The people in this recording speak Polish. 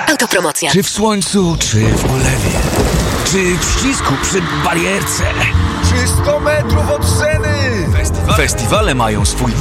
Autopromocja. Czy w słońcu, czy w ulewie, czy w ścisku przy barierce, czy 100 metrów od sceny. Festiwale mają swój